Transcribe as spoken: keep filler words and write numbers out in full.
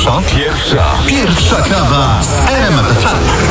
Pierwsza. Pierwsza. Pierwsza kawa z R M F F M.